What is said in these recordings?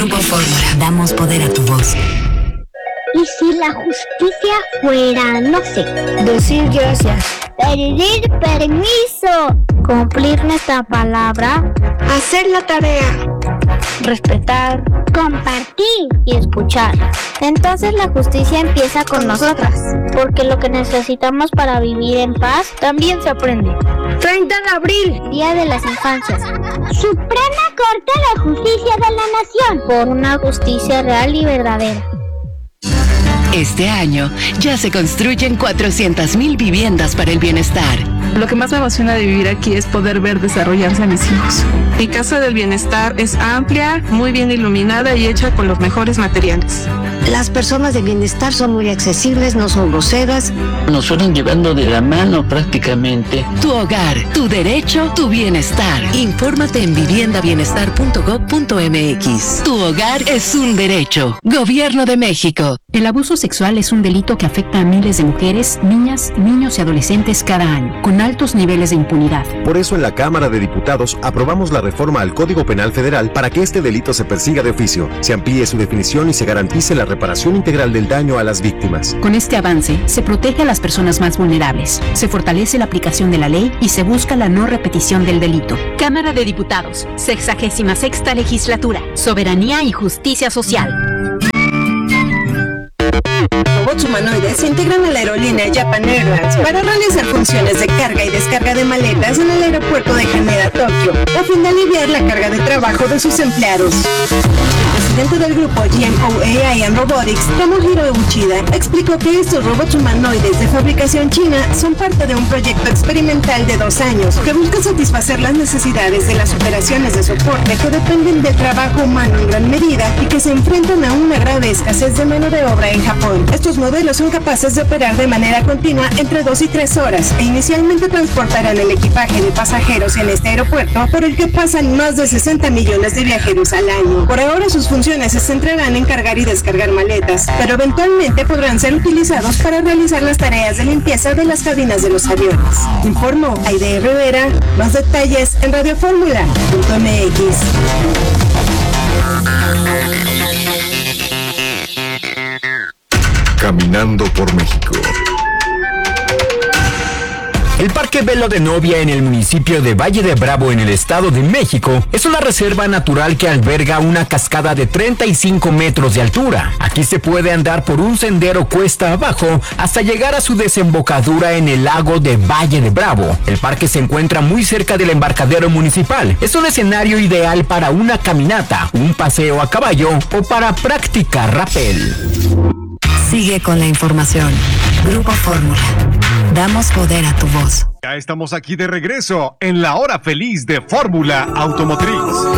Grupo Fórmula. Damos poder a tu voz. ¿Y si la justicia fuera, no sé, decir gracias, pedir permiso, cumplir nuestra palabra, hacer la tarea, respetar, compartir y escuchar? Entonces la justicia empieza con nosotras, porque lo que necesitamos para vivir en paz también se aprende. 30 de abril, Día de las Infancias. Suprema Corte de Justicia de la Nación, por una justicia real y verdadera. Este año ya se construyen 400,000 viviendas para el bienestar. Lo que más me emociona de vivir aquí es poder ver desarrollarse a mis hijos. Mi casa del bienestar es amplia, muy bien iluminada y hecha con los mejores materiales. las personas de bienestar son muy accesibles, no son groseras. Nos fueron llevando de la mano prácticamente. Tu hogar, tu derecho, tu bienestar. Infórmate en viviendabienestar.gov.mx. Tu hogar es un derecho. Gobierno de México. El abuso sexual es un delito que afecta a miles de mujeres, niñas, niños y adolescentes cada año, con altos niveles de impunidad. Por eso en la Cámara de Diputados aprobamos la reforma al Código Penal Federal para que este delito se persiga de oficio, se amplíe su definición y se garantice la reparación integral del daño a las víctimas. Con este avance, se protege a las personas más vulnerables, se fortalece la aplicación de la ley y se busca la no repetición del delito. Cámara de Diputados, 66ª Legislatura, Soberanía y Justicia Social. Robots humanoides se integran a la aerolínea Japan Airlines para realizar funciones de carga y descarga de maletas en el aeropuerto de Haneda, Tokio, a fin de aliviar la carga de trabajo de sus empleados. El presidente del grupo GMO AI and Robotics, Tomohiro Uchida, explicó que estos robots humanoides de fabricación china son parte de un proyecto experimental de 2 años que busca satisfacer las necesidades de las operaciones de soporte que dependen del trabajo humano en gran medida y que se enfrentan a una grave escasez de mano de obra en Japón. Estos modelos son capaces de operar de manera continua entre 2 y 3 horas e inicialmente transportarán el equipaje de pasajeros en este aeropuerto por el que pasan más de 60 millones de viajeros al año. Por ahora sus funciones se centrarán en cargar y descargar maletas, pero eventualmente podrán ser utilizados para realizar las tareas de limpieza de las cabinas de los aviones. Informó Aide Rivera. Más detalles en radioformula.mx. Caminando por México. El Parque Velo de Novia en el municipio de Valle de Bravo en el Estado de México es una reserva natural que alberga una cascada de 35 metros de altura. Aquí se puede andar por un sendero cuesta abajo hasta llegar a su desembocadura en el lago de Valle de Bravo. El parque se encuentra muy cerca del embarcadero municipal. Es un escenario ideal para una caminata, un paseo a caballo o para practicar rappel. Sigue con la información. Grupo Fórmula. Damos poder a tu voz. Ya estamos aquí de regreso en la hora feliz de Fórmula Automotriz.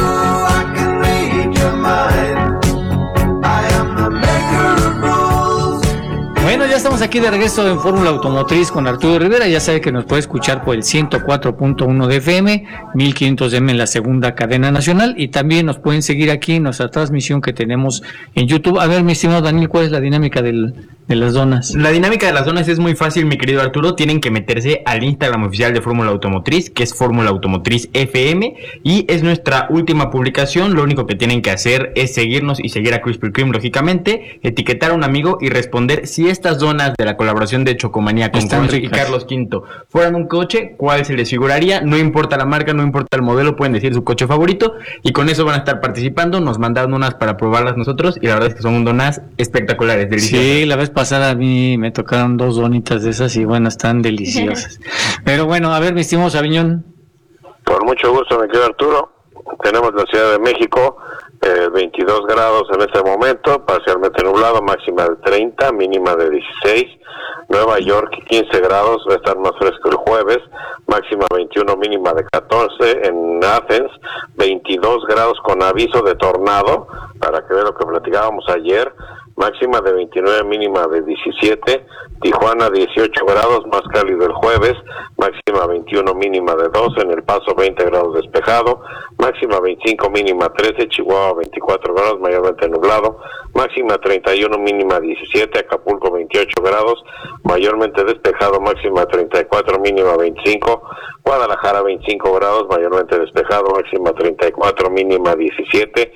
Bueno, ya estamos aquí de regreso en Fórmula Automotriz con Arturo Rivera. Ya sabe que nos puede escuchar por el 104.1 de FM, 1500 de M en la segunda cadena nacional, y también nos pueden seguir aquí en nuestra transmisión que tenemos en YouTube. A ver, mi estimado Daniel, ¿cuál es la dinámica de las donas? La dinámica de las donas es muy fácil, mi querido Arturo. Tienen que meterse al Instagram oficial de Fórmula Automotriz, que es Fórmula Automotriz FM, y es nuestra última publicación. Lo único que tienen que hacer es seguirnos y seguir a Krispy Kreme, lógicamente, etiquetar a un amigo y responder si estas donas de la colaboración de Chocomanía con Cruz y Carlos V fueran un coche, ¿cuál se les figuraría? No importa la marca, no importa el modelo, pueden decir su coche favorito y con eso van a estar participando. Nos mandaron unas para probarlas nosotros y la verdad es que son donas espectaculares, deliciosas. Sí, la vez pasada a mí me tocaron 2 donitas de esas y bueno, están deliciosas. Pero bueno, a ver, mi estimado Sabiñón. Por mucho gusto, mi querido Arturo. Tenemos la Ciudad de México, 22 grados en este momento, parcialmente nublado, máxima de 30, mínima de 16. Nueva York, 15 grados, va a estar más fresco el jueves, máxima 21, mínima de 14. En Athens, 22 grados con aviso de tornado, para que vean lo que platicábamos ayer, máxima de 29, mínima de 17. Tijuana, 18 grados, más cálido el jueves, máxima 21, mínima de 12. En El Paso, 20 grados despejado, máxima 25, mínima 13. Chihuahua, 24 grados, mayormente nublado, máxima 31, mínima 17. Acapulco, 28 grados, mayormente despejado, máxima 34, mínima 25. Guadalajara, 25 grados, mayormente despejado, máxima 34, mínima 17.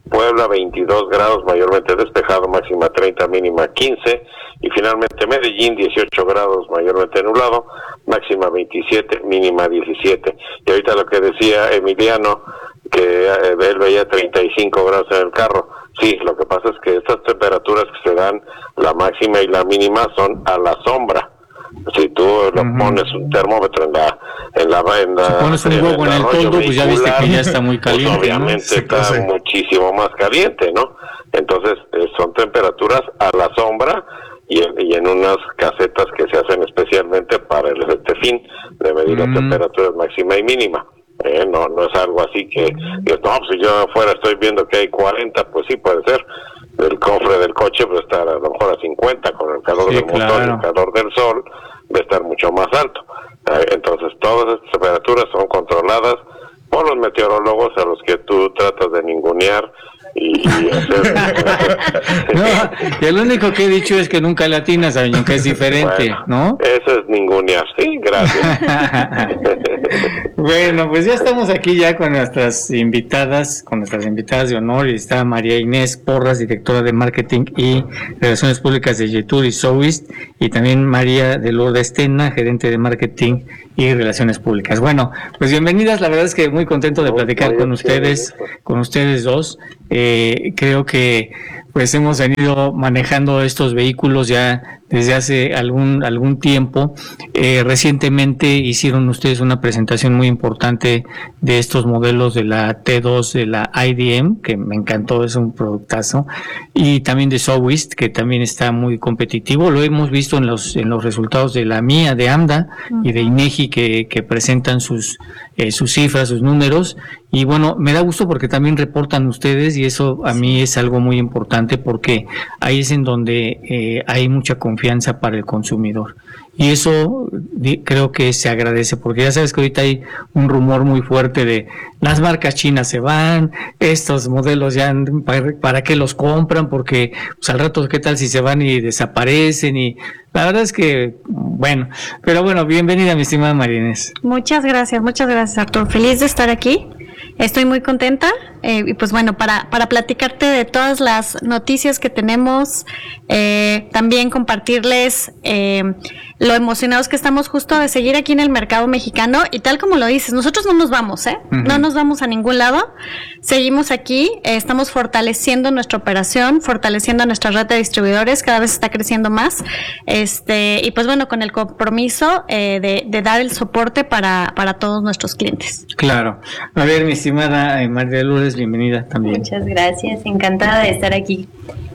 Puebla 22 grados, mayormente despejado, máxima 30, mínima 15. Y finalmente Medellín 18 grados, mayormente nublado, máxima 27, mínima 17. Y ahorita lo que decía Emiliano, que él veía 35 grados en el carro. Sí, lo que pasa es que estas temperaturas que se dan, la máxima y la mínima, son a la sombra. Si tú lo pones un termómetro si pones un huevo en el toldo, pues ya viste que ya está muy caliente, pues obviamente, ¿no? Está muchísimo más caliente, ¿no? Entonces son temperaturas a la sombra y en unas casetas que se hacen especialmente para este fin de medir las temperaturas máxima y mínima. No es algo así que no, si yo afuera estoy viendo que hay 40, pues sí puede ser. El cofre del coche puede estar a lo mejor a 50 con el calor del motor y el calor del sol va a estar mucho más alto. Entonces todas estas temperaturas son controladas por los meteorólogos a los que tú tratas de ningunear y hacer... No, y el único que he dicho es que nunca le atinas, que es diferente, bueno, ¿no? Eso es ningunear, sí, gracias. Bueno, pues ya estamos aquí ya con nuestras invitadas de honor, y está María Inés Porras, directora de Marketing y Relaciones Públicas de Yetur y Sowist, y también María de Lourdes Tena, gerente de Marketing y Relaciones Públicas. Bueno, pues bienvenidas, la verdad es que muy contento de platicar con ustedes dos. Creo que pues hemos venido manejando estos vehículos ya desde hace algún tiempo. Recientemente hicieron ustedes una presentación muy importante de estos modelos de la T2 de la IDM, que me encantó, es un productazo, y también de Sowist, que también está muy competitivo. Lo hemos visto en los resultados de la MIA, de AMDA y de INEGI, que presentan sus cifras, sus números, y bueno, me da gusto porque también reportan ustedes, y eso a mí es algo muy importante, porque ahí es en donde hay mucha confianza para el consumidor, y eso creo que se agradece, porque ya sabes que ahorita hay un rumor muy fuerte de las marcas chinas se van, estos modelos ya para qué los compran, porque pues al rato qué tal si se van y desaparecen, y la verdad es que bueno, pero bueno, bienvenida mi estimada María Inés. Muchas gracias Arturo, feliz de estar aquí. Estoy muy contenta y pues bueno, para platicarte de todas las noticias que tenemos, también compartirles lo emocionados que estamos justo de seguir aquí en el mercado mexicano, y tal como lo dices, nosotros no nos vamos, no nos vamos a ningún lado, seguimos aquí, estamos fortaleciendo nuestra operación, fortaleciendo nuestra red de distribuidores, cada vez está creciendo más, y pues bueno, con el compromiso de dar el soporte para todos nuestros clientes. Claro. A ver, mi estimada María Lourdes, bienvenida también. Muchas gracias, encantada de estar aquí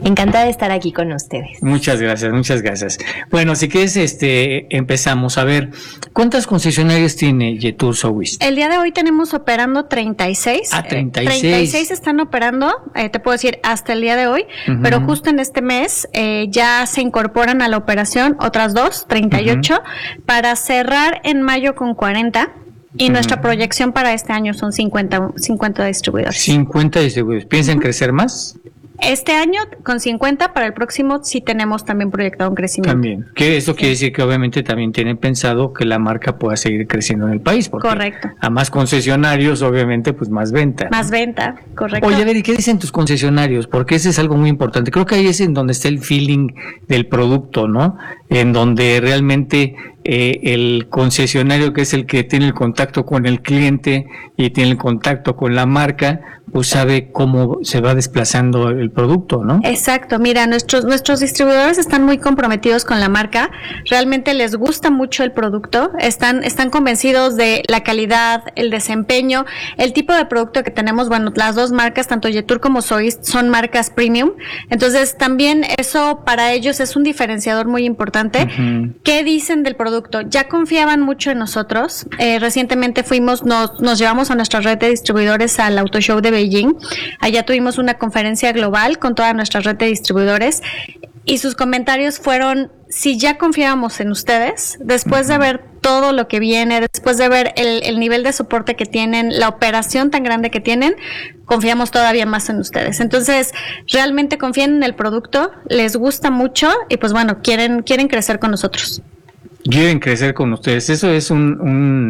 con ustedes. Muchas gracias. Bueno, si quieres, empezamos. A ver, ¿cuántas concesionarias tiene Yetur Sowist? El día de hoy tenemos operando 36. 36 están operando, te puedo decir, hasta el día de hoy, pero justo en este mes ya se incorporan a la operación otras 38, para cerrar en mayo con 40. Y nuestra proyección para este año son 50 distribuidores. 50 distribuidores. ¿Piensan crecer más? Este año con 50, para el próximo sí tenemos también proyectado un crecimiento. También, que eso quiere decir que obviamente también tienen pensado que la marca pueda seguir creciendo en el país. Porque correcto. A más concesionarios, obviamente, pues más venta. Más venta, correcto. Oye, a ver, ¿y qué dicen tus concesionarios? Porque ese es algo muy importante. Creo que ahí es en donde está el feeling del producto, ¿no? En donde realmente el concesionario, que es el que tiene el contacto con el cliente y tiene el contacto con la marca, pues sabe cómo se va desplazando el producto, ¿no? Exacto, mira, nuestros distribuidores están muy comprometidos con la marca, realmente les gusta mucho el producto, están convencidos de la calidad, el desempeño, el tipo de producto que tenemos. Bueno, las dos marcas, tanto Yetur como Sowist, son marcas premium, entonces también eso para ellos es un diferenciador muy importante. ¿Qué dicen del producto? Ya confiaban mucho en nosotros. Recientemente nos llevamos a nuestra red de distribuidores al Auto Show de Beijing. Allá tuvimos una conferencia global con toda nuestra red de distribuidores, y sus comentarios fueron: si ya confiábamos en ustedes, después de ver todo lo que viene, después de ver el nivel de soporte que tienen, la operación tan grande que tienen, confiamos todavía más en ustedes. Entonces, realmente confían en el producto, les gusta mucho, y pues bueno, quieren crecer con nosotros. Quieren crecer con ustedes. Eso es un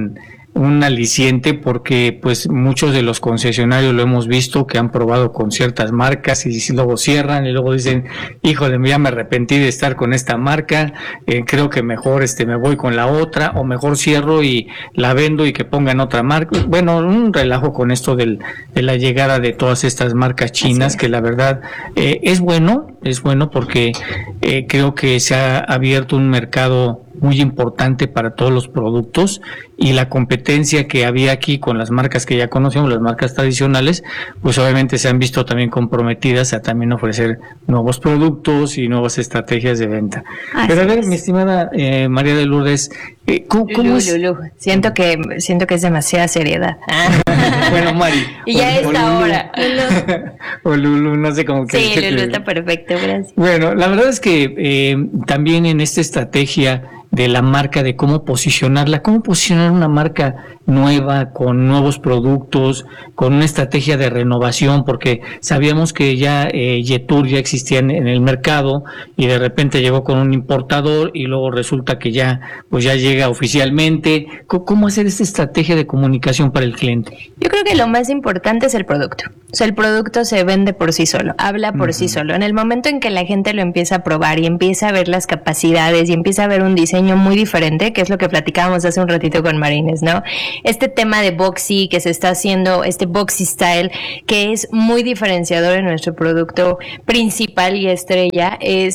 un aliciente porque pues muchos de los concesionarios lo hemos visto que han probado con ciertas marcas y luego cierran y luego dicen, híjole, ya me arrepentí de estar con esta marca, creo que mejor me voy con la otra, o mejor cierro y la vendo y que pongan otra marca. Bueno, un relajo con esto de la llegada de todas estas marcas chinas, que la verdad es bueno porque creo que se ha abierto un mercado muy importante para todos los productos, y la competencia que había aquí con las marcas que ya conocemos, las marcas tradicionales, pues obviamente se han visto también comprometidas a también ofrecer nuevos productos y nuevas estrategias de venta. Pero a ver, mi estimada María de Lourdes, ¿cómo es? Lulu. Siento que es demasiada seriedad. Bueno, Mari. Y ya es la hora. O Lulu, no sé cómo que. Sí, Lulu está perfecto, gracias. Bueno, la verdad es que también en esta estrategia de la marca, de cómo posicionar una marca nueva, con nuevos productos, con una estrategia de renovación, porque sabíamos que ya Yetur ya existía en el mercado y de repente llegó con un importador y luego resulta que ya llega oficialmente. ¿Cómo hacer esta estrategia de comunicación para el cliente? Yo creo que lo más importante es el producto. O sea, el producto se vende por sí solo, habla por sí solo. En el momento en que la gente lo empieza a probar y empieza a ver las capacidades y empieza a ver un diseño muy diferente, que es lo que platicábamos hace un ratito con Marines, ¿no? Este tema de boxy que se está haciendo, este boxy style, que es muy diferenciador en nuestro producto principal y estrella,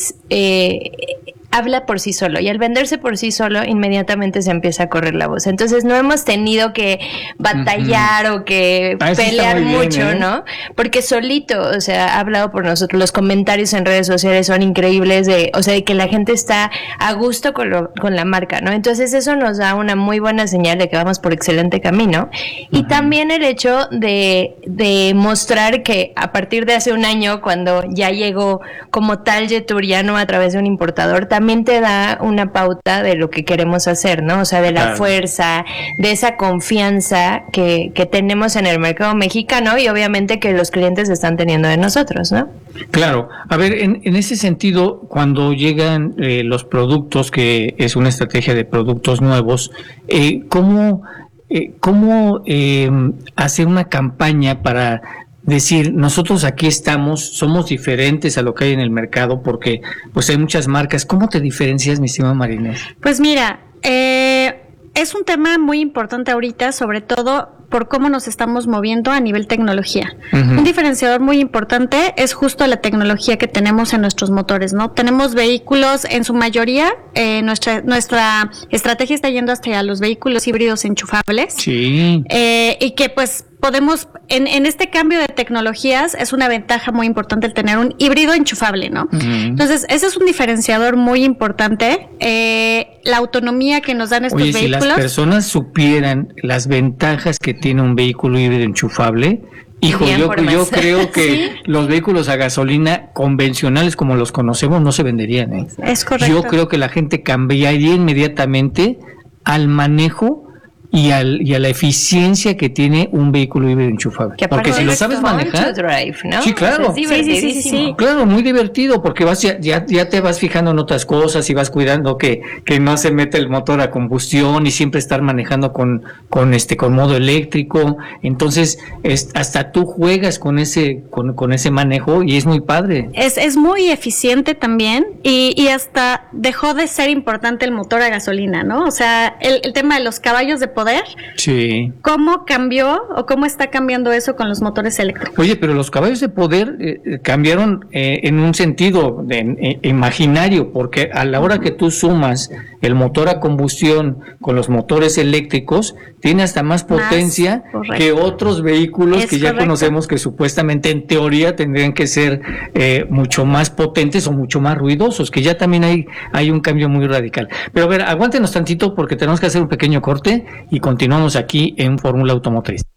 habla por sí solo, y al venderse por sí solo inmediatamente se empieza a correr la voz. Entonces no hemos tenido que batallar o que pelear mucho, ¿no? Porque solito, o sea, ha hablado por nosotros. Los comentarios en redes sociales son increíbles de que la gente está a gusto con la marca, ¿no? Entonces eso nos da una muy buena señal de que vamos por excelente camino. Y también el hecho de mostrar que a partir de hace un año, cuando ya llegó como tal Yetur, ya no a través de un importador, también te da una pauta de lo que queremos hacer, ¿no? O sea, de la fuerza, de esa confianza que tenemos en el mercado mexicano, y obviamente que los clientes están teniendo de nosotros, ¿no? Claro. A ver, en ese sentido, cuando llegan los productos, que es una estrategia de productos nuevos, ¿cómo hacer una campaña para decir, nosotros aquí somos diferentes a lo que hay en el mercado, porque pues hay muchas marcas? ¿Cómo te diferencias, mi estimada Marinés? Pues mira, es un tema muy importante ahorita, sobre todo por cómo nos estamos moviendo a nivel tecnología. Un diferenciador muy importante es justo la tecnología que tenemos en nuestros motores, ¿no? Tenemos vehículos, en su mayoría, nuestra estrategia está yendo hasta los vehículos híbridos enchufables. Sí. Y que pues podemos, en este cambio de tecnologías, es una ventaja muy importante el tener un híbrido enchufable, ¿no? Entonces, ese es un diferenciador muy importante. La autonomía que nos dan estos vehículos. Si las personas supieran las ventajas que tiene un vehículo híbrido enchufable, yo creo que los vehículos a gasolina convencionales como los conocemos no se venderían, ¿eh? Es correcto. Yo creo que la gente cambiaría inmediatamente al manejo y a la eficiencia que tiene un vehículo híbrido enchufable. Porque si lo sabes manejar, drive, ¿no? Sí, claro. Sí. Claro, muy divertido, porque ya te vas fijando en otras cosas y vas cuidando que no se mete el motor a combustión, y siempre estar manejando con modo eléctrico. Entonces, hasta tú juegas con ese manejo, y es muy padre. Es muy eficiente también, y hasta dejó de ser importante el motor a gasolina, ¿no? O sea, el tema de los caballos de poder. Sí. ¿Cómo cambió o cómo está cambiando eso con los motores eléctricos? Oye, pero los caballos de poder cambiaron en un sentido imaginario, porque a la hora que tú sumas el motor a combustión con los motores eléctricos, tiene hasta más potencia que otros vehículos que ya conocemos, que supuestamente en teoría tendrían que ser mucho más potentes o mucho más ruidosos, que ya también hay un cambio muy radical. Pero a ver, aguántenos tantito porque tenemos que hacer un pequeño corte y continuamos aquí en Fórmula Automotriz.